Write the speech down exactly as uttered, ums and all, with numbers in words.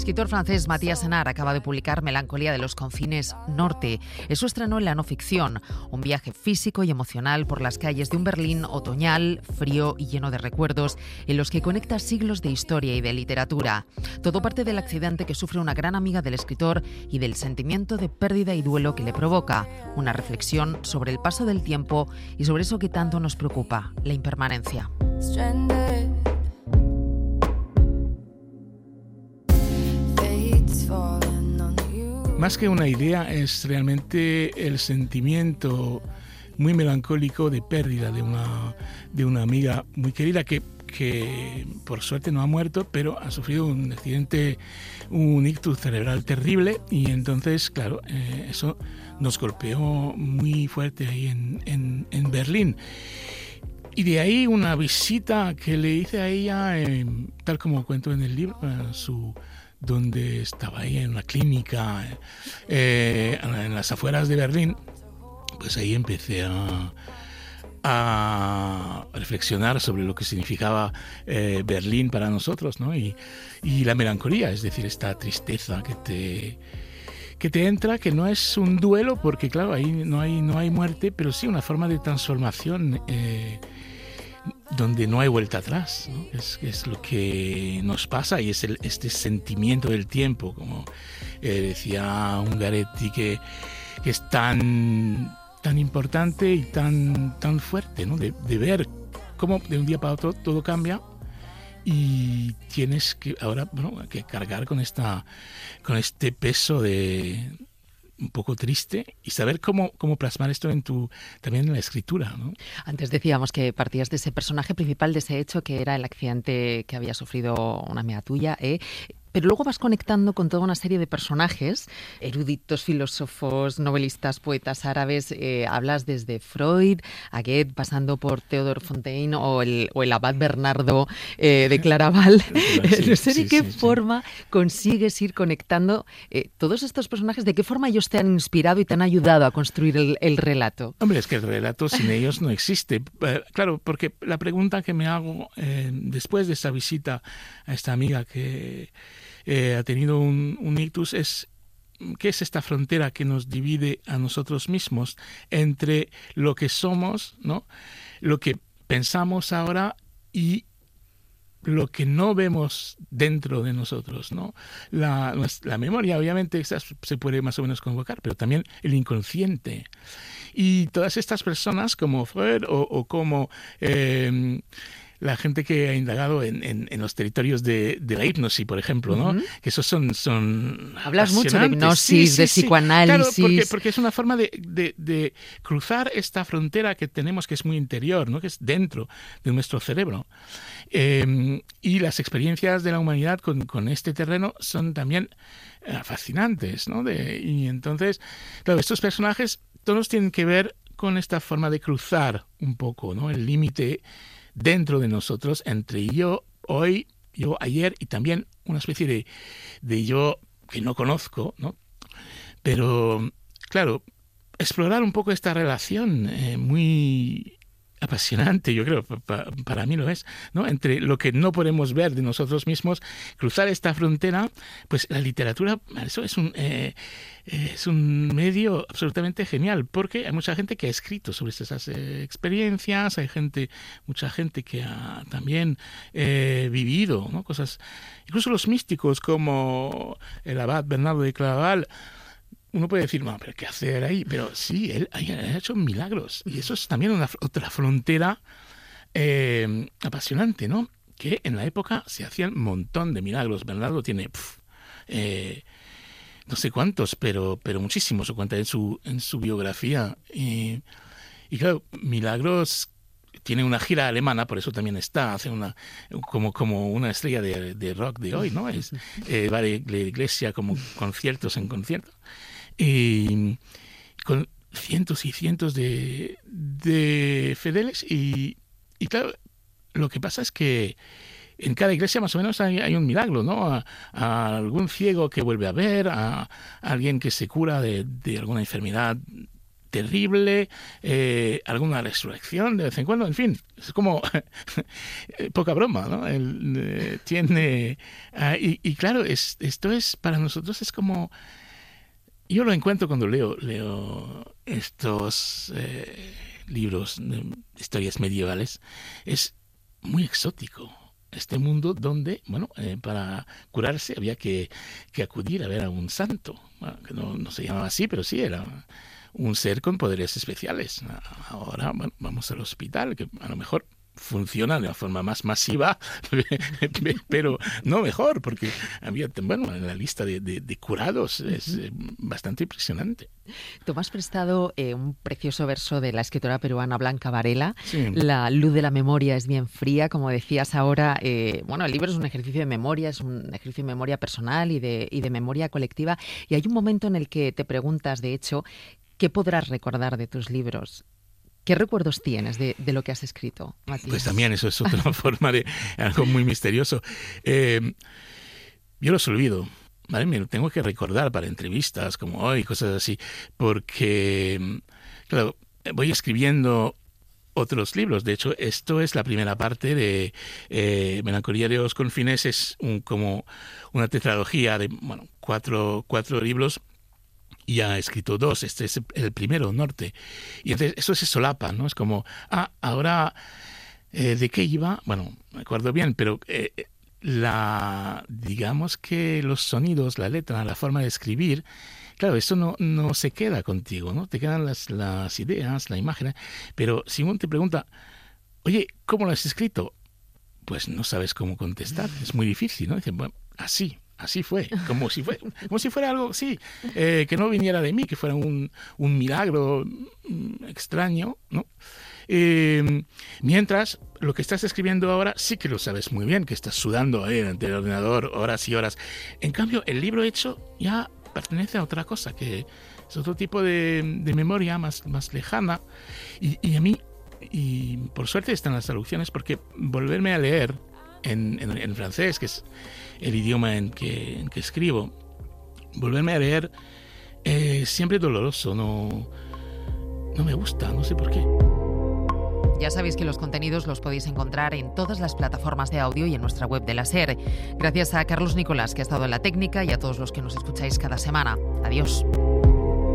escritor francés Matías Senard acaba de publicar Melancolía de los confines norte. Es su estreno en la no ficción, un viaje físico y emocional por las calles de un Berlín otoñal, frío y lleno de recuerdos, en los que conecta siglos de historia y de literatura. Todo parte del accidente que sufre una gran amiga del escritor y del sentimiento de pérdida y duelo que le provoca, una reflexión sobre el paso del tiempo y sobre eso que tanto nos preocupa, la impermanencia. Más que una idea, es realmente el sentimiento muy melancólico de pérdida de una, de una amiga muy querida que, que por suerte no ha muerto, pero ha sufrido un accidente, un ictus cerebral terrible, y entonces, claro, eh, eso nos golpeó muy fuerte ahí en, en, en Berlín. Y de ahí una visita que le hice a ella, eh, tal como cuento en el libro, eh, su... donde estaba ahí en una clínica eh, en las afueras de Berlín, pues ahí empecé a, a reflexionar sobre lo que significaba eh, Berlín para nosotros, ¿no? Y, y la melancolía, es decir, esta tristeza que te, que te entra, que no es un duelo, porque claro, ahí no hay, no hay muerte, pero sí una forma de transformación eh, donde no hay vuelta atrás, ¿no? Es, es lo que nos pasa, y es el, este sentimiento del tiempo, como eh, decía Ungaretti, que, que es tan, tan importante y tan, tan fuerte, ¿no? De, de ver cómo de un día para otro todo cambia y tienes que ahora, bueno, que cargar con, esta, con este peso de... un poco triste, y saber cómo, cómo plasmar esto en tu, también en la escritura, ¿no? Antes decíamos que partías de ese personaje principal, de ese hecho que era el accidente que había sufrido una amiga tuya, ¿eh? Pero luego vas conectando con toda una serie de personajes, eruditos, filósofos, novelistas, poetas árabes. Eh, hablas desde Freud a Goethe, pasando por Theodor Fontane o el, o el abad Bernardo eh, de Claraval. Sí, no sé de sí, qué sí, forma sí. consigues ir conectando eh, todos estos personajes, de qué forma ellos te han inspirado y te han ayudado a construir el, el relato. Hombre, es que el relato sin ellos no existe. Eh, claro, porque la pregunta que me hago eh, después de esta visita a esta amiga que... Eh, ha tenido un, un ictus, es ¿qué es esta frontera que nos divide a nosotros mismos entre lo que somos, ¿no? Lo que pensamos ahora y lo que no vemos dentro de nosotros, ¿no? La, la memoria, obviamente, se puede más o menos convocar, pero también el inconsciente. Y todas estas personas, como Freud o, o como... Eh, la gente que ha indagado en, en, en los territorios de, de la hipnosis, por ejemplo, ¿no? Uh-huh. Que esos son, son Hablas mucho de hipnosis, sí, sí, de sí. psicoanálisis. Claro, porque, porque es una forma de, de, de cruzar esta frontera que tenemos, que es muy interior, ¿no? Que es dentro de nuestro cerebro. Eh, y las experiencias de la humanidad con, con este terreno son también eh, fascinantes, ¿no? De, y entonces, claro, estos personajes todos tienen que ver con esta forma de cruzar un poco, ¿no? El límite dentro de nosotros, entre yo hoy, yo ayer, y también una especie de, de yo que no conozco, ¿no? Pero, claro, explorar un poco esta relación eh, muy apasionante, yo creo, pa, para mí lo es, ¿no? Entre lo que no podemos ver de nosotros mismos, cruzar esta frontera, pues la literatura, eso es un, eh, es un medio absolutamente genial, porque hay mucha gente que ha escrito sobre esas eh, experiencias, hay gente, mucha gente que ha también eh, vivido, ¿no? Cosas, incluso los místicos como el abad Bernardo de Claraval. Uno puede decir, no, pero ¿qué hacer ahí? Pero sí, él, él ha hecho milagros. Y eso es también una otra frontera eh, apasionante, ¿no? Que en la época se hacían un montón de milagros. Bernardo tiene pf, eh, no sé cuántos, pero, pero muchísimos, se cuenta en su, en su biografía. Y, y claro, milagros... Tiene una gira alemana, por eso también está, hace una como como una estrella de, de rock de hoy, ¿no? Es, eh, va de la iglesia como conciertos en conciertos. Y con cientos y cientos de, de fieles. Y, y claro, lo que pasa es que en cada iglesia más o menos hay, hay un milagro, ¿no? A, a algún ciego que vuelve a ver, a, a alguien que se cura de, de alguna enfermedad terrible, eh, alguna resurrección de vez en cuando, en fin, es como poca broma, ¿no? El, eh, tiene uh, y, y claro, es, esto es para nosotros es como yo lo encuentro cuando leo leo estos eh, libros de historias medievales, es muy exótico. Este mundo donde, bueno, eh, para curarse había que, que acudir a ver a un santo, bueno, que no, no se llamaba así, pero sí era un ser con poderes especiales. Ahora, bueno, vamos al hospital, que a lo mejor funciona de una forma más masiva, pero no mejor, porque había, bueno, en la lista de, de, de curados es bastante impresionante. Tomás prestado eh, un precioso verso de la escritora peruana Blanca Varela. Sí. La luz de la memoria es bien fría, como decías ahora. Eh, bueno, el libro es un ejercicio de memoria, es un ejercicio de memoria personal y de, y de memoria colectiva. Y hay un momento en el que te preguntas, de hecho, ¿qué podrás recordar de tus libros? ¿Qué recuerdos tienes de, de lo que has escrito, Matías? Pues también eso es otra forma de algo muy misterioso. Eh, yo los olvido, ¿vale? Me lo tengo que recordar para entrevistas como hoy, cosas así, porque, claro, voy escribiendo otros libros. De hecho, esto es la primera parte de eh, Melancolía de los Confines, es un, como una tetralogía de, bueno, cuatro, cuatro libros. Ya ha escrito dos, este es el primero, Norte. Y entonces eso se solapa, ¿no? Es como, ah, ahora, eh, ¿de qué iba? Bueno, me acuerdo bien, pero eh, la, digamos que los sonidos, la letra, la forma de escribir, claro, eso no, no se queda contigo, ¿no? Te quedan las, las ideas, la imagen, pero si uno te pregunta, oye, ¿cómo lo has escrito? Pues no sabes cómo contestar, es muy difícil, ¿no? Dicen, bueno, así. Así fue, como si fue, como si fuera algo, sí, eh, que no viniera de mí, que fuera un, un milagro extraño, ¿no? Eh, mientras, lo que estás escribiendo ahora sí que lo sabes muy bien, que estás sudando ahí ante el ordenador horas y horas. En cambio, el libro hecho ya pertenece a otra cosa, que es otro tipo de, de memoria más, más lejana. Y, y a mí, y por suerte están las traducciones, porque volverme a leer en, en, en francés, que es el idioma en que, en que escribo, volverme a leer es siempre doloroso, no, no me gusta, no sé por qué. Ya sabéis que los contenidos los podéis encontrar en todas las plataformas de audio y en nuestra web de la SER. Gracias a Carlos Nicolás, que ha estado en la técnica, y a todos los que nos escucháis cada semana. Adiós.